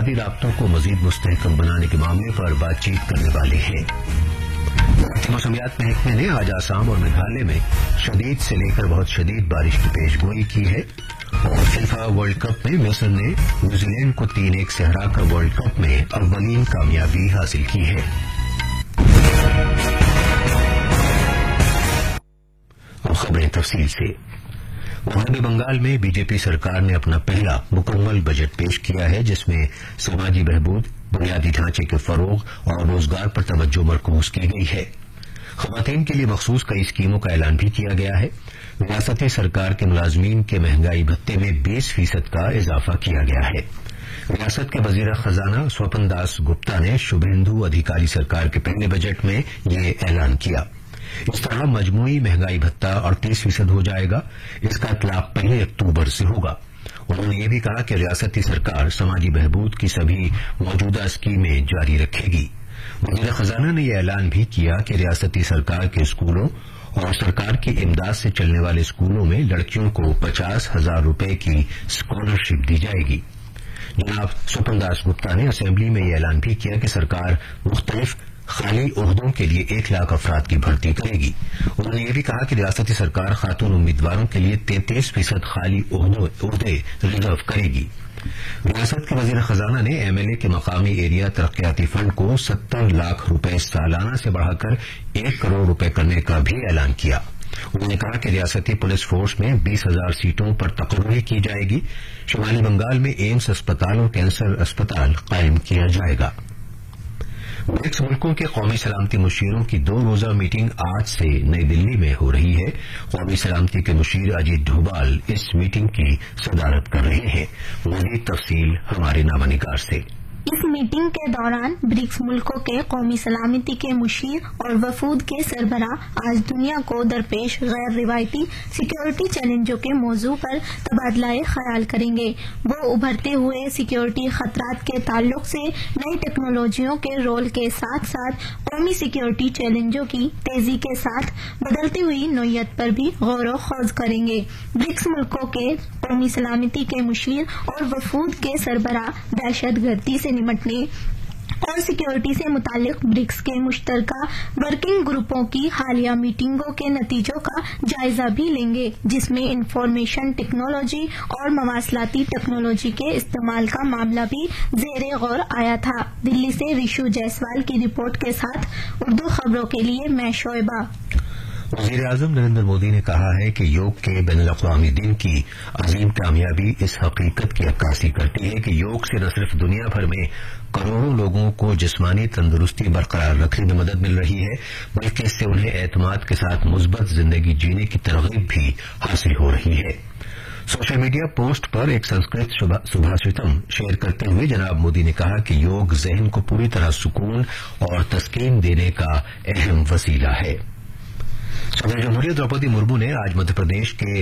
انفرادی رابطوں کو مزید مستحکم بنانے کے معاملے پر بات چیت کرنے والے ہیں۔ موسمیات محکمے نے آج آسام اور میگھالیہ میں شدید سے لے کر بہت شدید بارش کی پیش گوئی کی ہے، اور فیفا ورلڈ کپ میں مصر نے نیوزی لینڈ کو 3-1 سے ہرا کر ورلڈ کپ میں اولین کامیابی حاصل کی ہے۔ اب خبریں تفصیل سے۔ مغربی بنگال میں بی جے پی سرکار نے اپنا پہلا مکمل بجٹ پیش کیا ہے، جس میں سماجی بہبود، بنیادی ڈھانچے کے فروغ اور روزگار پر توجہ مرکوز کی گئی ہے۔ خواتین کے لیے مخصوص کئی اسکیموں کا اعلان بھی کیا گیا ہے۔ ریاستی سرکار کے ملازمین کے مہنگائی بھتے میں 20% کا اضافہ کیا گیا ہے۔ ریاست کے وزیر خزانہ سوپن داس گپتا نے شبھیندو ادھیکاری سرکار کے پہلے بجٹ میں یہ اعلان کیا۔ اس طرح مجموعی مہنگائی بھتہ 38% ہو جائے گا۔ اس کا اطلاق 1 اکتوبر سے ہوگا۔ انہوں نے یہ بھی کہا کہ ریاستی سرکار سماجی بہبود کی سبھی موجودہ اسکیمیں جاری رکھے گی۔ وزیر خزانہ نے یہ اعلان بھی کیا کہ ریاستی سرکار کے اسکولوں اور سرکار کی امداد سے چلنے والے اسکولوں میں لڑکیوں کو 50,000 روپے کی اسکالرشپ دی جائے گی۔ جناب سوپن داس گپتا نے اسمبلی میں یہ اعلان بھی کیا کہ سرکار مختلف خالی عہدوں کے لیے 1 لاکھ افراد کی بھرتی کرے گی۔ انہوں نے یہ بھی کہا کہ ریاستی سرکار خاتون امیدواروں کے لیے 33% خالی عہدے ریزرو کرے گی۔ ریاست کے وزیر خزانہ نے ایم ایل اے کے مقامی ایریا ترقیاتی فنڈ کو 70 لاکھ روپے سالانہ سے بڑھا کر 1 کروڑ روپے کرنے کا بھی اعلان کیا۔ انہوں نے کہا کہ ریاستی پولیس فورس میں 20,000 سیٹوں پر تقرری کی جائے گی۔ شمالی بنگال میں ایمس اسپتال اور کینسر اسپتال قائم کیا جائے گا۔ برکس ملکوں کے قومی سلامتی مشیروں کی 2 روزہ میٹنگ آج سے نئی دلی میں ہو رہی ہے۔ قومی سلامتی کے مشیر اجیت ڈھوبال اس میٹنگ کی صدارت کر رہے ہیں۔ مزید تفصیل ہمارے نامہ نگار سے۔ اس میٹنگ کے دوران برکس ملکوں کے قومی سلامتی کے مشیر اور وفود کے سربراہ آج دنیا کو درپیش غیر روایتی سیکیورٹی چیلنجوں کے موضوع پر تبادلہ خیال کریں گے۔ وہ ابھرتے ہوئے سیکیورٹی خطرات کے تعلق سے نئی ٹیکنالوجیوں کے رول کے ساتھ ساتھ قومی سیکیورٹی چیلنجوں کی تیزی کے ساتھ بدلتی ہوئی نوعیت پر بھی غور و خوض کریں گے۔ برکس ملکوں کے قومی سلامتی کے مشیر اور وفود کے سربراہ دہشت گردی سے نمٹنے اور سیکیورٹی سے متعلق برکس کے مشترکہ ورکنگ گروپوں کی حالیہ میٹنگوں کے نتیجوں کا جائزہ بھی لیں گے، جس میں انفارمیشن ٹیکنالوجی اور مواصلاتی ٹیکنالوجی کے استعمال کا معاملہ بھی زیر غور آیا تھا۔ دلی سے ریشو جیسوال کی رپورٹ کے ساتھ اردو خبروں کے لیے میں شعیبہ۔ وزیر اعظم نریندر مودی نے کہا ہے کہ یوگ کے بین الاقوامی دن کی عظیم کامیابی اس حقیقت کی عکاسی کرتی ہے کہ یوگ سے نہ صرف دنیا بھر میں کروڑوں لوگوں کو جسمانی تندرستی برقرار رکھنے میں مدد مل رہی ہے، بلکہ اس سے انہیں اعتماد کے ساتھ مثبت زندگی جینے کی ترغیب بھی حاصل ہو رہی ہے۔ سوشل میڈیا پوسٹ پر ایک سنسکرت سبھاشتم شیئر کرتے ہوئے جناب مودی نے کہا کہ یوگ ذہن کو پوری طرح سکون اور تسکین دینے کا اہم وسیلہ ہے۔ صدر جمہوریہ دروپدی مرمو نے آج مدھیہ پردیش کے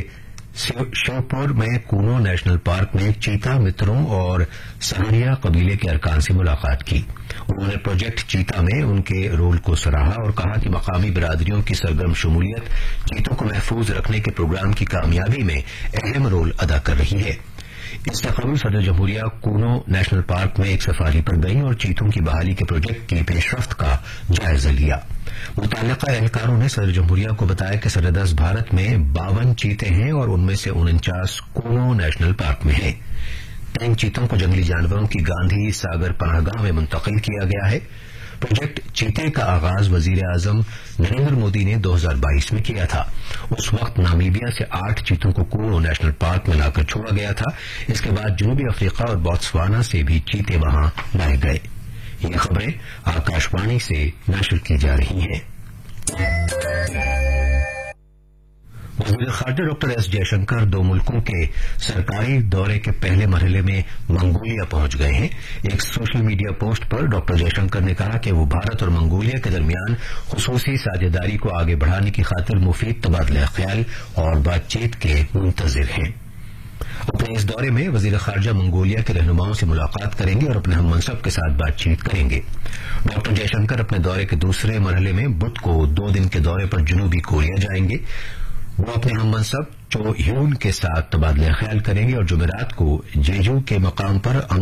شیوپور میں کونو نیشنل پارک میں چیتا متروں اور سہریا قبیلے کے ارکان سے ملاقات کی۔ انہوں نے پروجیکٹ چیتا میں ان کے رول کو سراہا اور کہا کہ مقامی برادریوں کی سرگرم شمولیت چیتوں کو محفوظ رکھنے کے پروگرام کی کامیابی میں اہم رول ادا کر رہی ہے۔ اس سے قبل صدر جمہوریہ کونو نیشنل پارک میں ایک سفاری پر گئی اور چیتوں کی بحالی کے پروجیکٹ کی پیش رفت کا جائزہ لیا۔ متعلقہ اہلکاروں نے صدر جمہوریہ کو بتایا کہ سرحدز بھارت میں 52 چیتے ہیں اور ان میں سے 49 کونو نیشنل پارک میں ہیں۔ 3 چیتوں کو جنگلی جانوروں کی گاندھی ساگر پناہ گاہ میں منتقل کیا گیا ہے۔ پروجیکٹ چیتے کا آغاز وزیر اعظم نریندر مودی نے 2022 میں کیا تھا۔ اس وقت نامیبیا سے 8 چیتوں کو کونو نیشنل پارک میں لا کر چھوڑا گیا تھا۔ اس کے بعد جنوبی افریقہ اور بوتسوانا سے بھی چیتے وہاں لائے گئے۔ یہ خبریں آکاشوانی سے نشر کی جا رہی ہیں۔ وزیر خارجہ ڈاکٹر ایس جے شنکر 2 ملکوں کے سرکاری دورے کے پہلے مرحلے میں منگولیا پہنچ گئے ہیں۔ ایک سوشل میڈیا پوسٹ پر ڈاکٹر جے شنکر نے کہا کہ وہ بھارت اور منگولیا کے درمیان خصوصی ساجھیداری کو آگے بڑھانے کی خاطر مفید تبادلہ خیال اور بات چیت کے منتظر ہیں۔ اپنے اس دورے میں وزیر خارجہ منگولیا کے رہنماؤں سے ملاقات کریں گے اور اپنے ہم منصب کے ساتھ بات چیت کریں گے۔ ڈاکٹر جے شنکر اپنے دورے کے دوسرے مرحلے میں بدھ کو 2 دن کے دورے پر جنوبی کوریا جائیں گے۔ وہ اپنے ہم منصب چو ہیون کے ساتھ تبادلہ خیال کریں گے اور جمعرات کو جیجو کے مقام پر